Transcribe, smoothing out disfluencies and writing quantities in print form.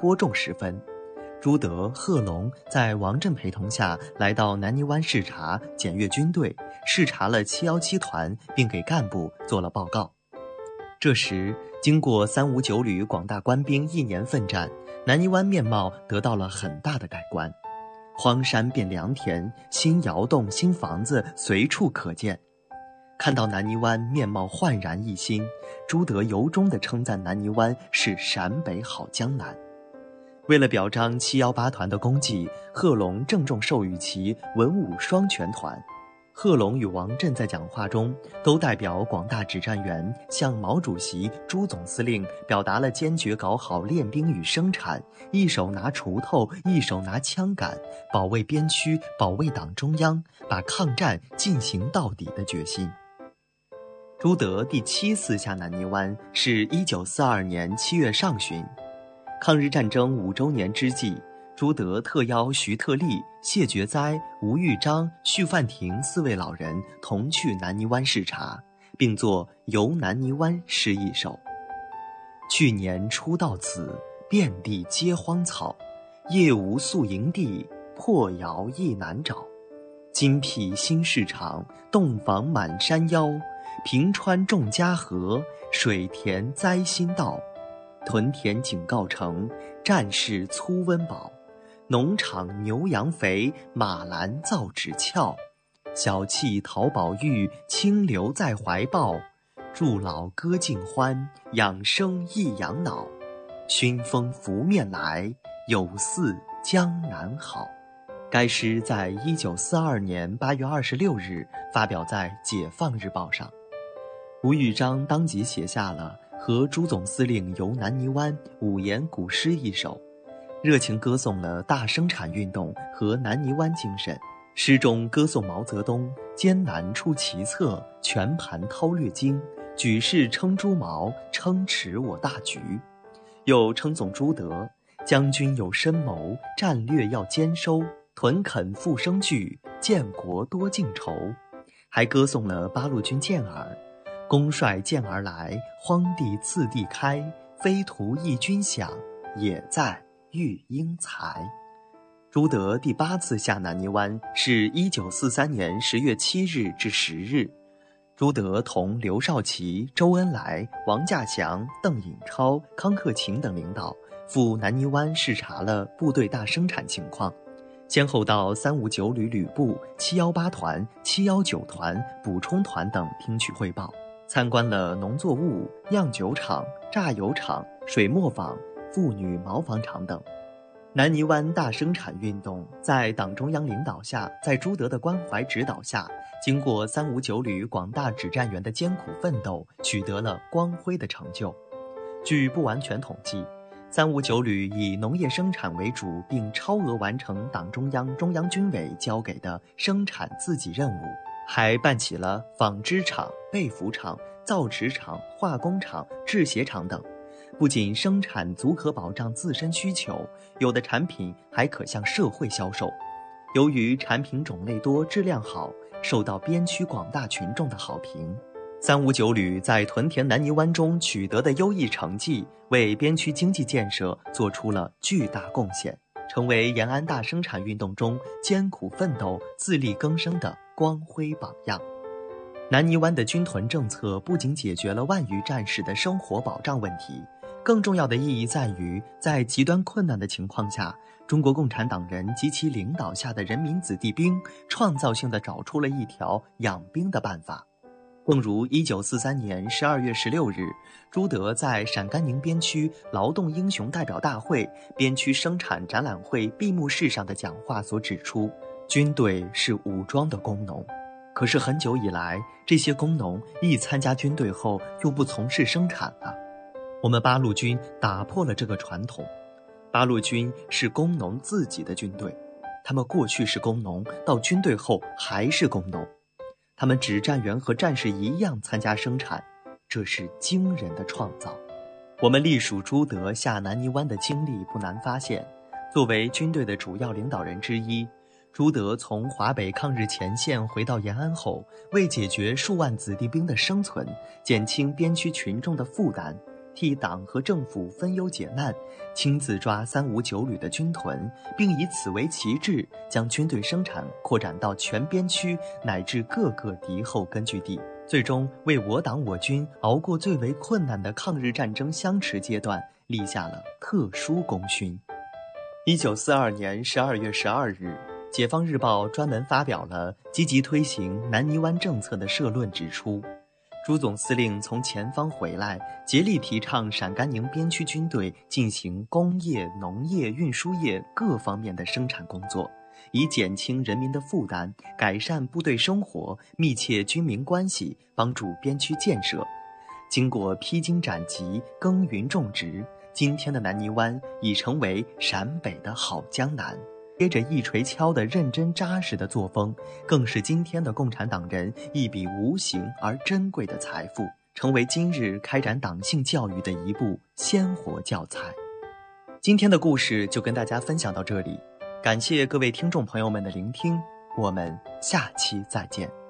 播种时分，朱德、贺龙在王震陪同下来到南泥湾视察检阅军队，视察了717团，并给干部做了报告。这时，经过359旅广大官兵1年奋战，南泥湾面貌得到了很大的改观，荒山变良田，新窑洞、新房子随处可见。看到南泥湾面貌焕然一新，朱德由衷地称赞南泥湾是陕北好江南。为了表彰718团的功绩，贺龙郑重授予其文武双全团。贺龙与王震在讲话中都代表广大指战员向毛主席、朱总司令表达了坚决搞好练兵与生产，一手拿锄头，一手拿枪杆，保卫边区，保卫党中央，把抗战进行到底的决心。朱德第7次下南泥湾是1942年7月上旬，抗日战争5周年之际，朱德特邀徐特立、谢觉哉、吴玉章、许范庭4位老人同去南泥湾视察，并作《游南泥湾》诗一首。去年初到此，遍地皆荒草，夜无宿营地，破窑亦难找。金辟新市场，洞房满山腰，平川众家河，水田栽新稻。屯田警告城，战士粗温饱。农场牛羊肥，马栏造纸俏。小憩淘宝玉，清流在怀抱。助老歌尽欢，养生益养脑。熏风拂面来，有似江南好。该诗在1942年8月26日发表在《解放日报》上。吴玉章当即写下了和朱总司令游南泥湾5言古诗一首，热情歌颂了大生产运动和南泥湾精神。诗中歌颂毛泽东艰难出奇策，全盘韬略精，举世称朱毛，称持我大局。又称颂朱德将军有深谋，战略要坚收，屯垦复生聚，建国多尽愁。还歌颂了八路军健儿，公率健儿来，荒地次第开，非图一军饷，也在育英才。朱德第8次下南泥湾是1943年10月7日至10日。朱德同刘少奇、周恩来、王稼祥、邓颖超、康克勤等领导赴南泥湾视察了部队大生产情况，先后到359旅旅部、718团、719团、补充团等听取汇报，参观了农作物、酿酒厂、榨油厂、水磨坊、妇女毛纺厂等。南泥湾大生产运动在党中央领导下，在朱德的关怀指导下，经过359旅广大指战员的艰苦奋斗，取得了光辉的成就。据不完全统计，359旅以农业生产为主，并超额完成党中央、中央军委交给的生产自给任务，还办起了纺织厂、被服厂、造纸厂、化工厂、制鞋厂等。不仅生产足可保障自身需求，有的产品还可向社会销售。由于产品种类多、质量好，受到边区广大群众的好评。359旅在屯田南泥湾中取得的优异成绩，为边区经济建设做出了巨大贡献，成为延安大生产运动中艰苦奋斗、自力更生的光辉榜样。南泥湾的军屯政策不仅解决了万余战士的生活保障问题，更重要的意义在于，在极端困难的情况下，中国共产党人及其领导下的人民子弟兵创造性地找出了一条养兵的办法。正如1943年12月16日，朱德在陕甘宁边区劳动英雄代表大会边区生产展览会闭幕式上的讲话所指出，军队是武装的工农。可是很久以来，这些工农一参加军队后就不从事生产了。我们八路军打破了这个传统，八路军是工农自己的军队，他们过去是工农，到军队后还是工农，他们指战员和战士一样参加生产，这是惊人的创造。我们隶属朱德下南泥湾的经历不难发现，作为军队的主要领导人之一，朱德从华北抗日前线回到延安后，为解决数万子弟兵的生存，减轻边区群众的负担， 替党和政府分忧解难，亲自抓3、5、9旅的军屯，并以此为旗帜，将军队生产扩展到全边区乃至各个敌后根据地，最终为我党我军熬过最为困难的抗日战争相持阶段立下了特殊功勋。1942年12月12日，解放日报专门发表了积极推行南泥湾政策的社论，指出朱总司令从前方回来，竭力提倡陕甘宁边区军队进行工业、农业、运输业各方面的生产工作，以减轻人民的负担，改善部队生活，密切军民关系，帮助边区建设。经过披荆斩棘、耕耘种植，今天的南泥湾已成为陕北的好江南。接着一锤敲的认真扎实的作风，更是今天的共产党人一笔无形而珍贵的财富，成为今日开展党性教育的一部鲜活教材。今天的故事就跟大家分享到这里，感谢各位听众朋友们的聆听，我们下期再见。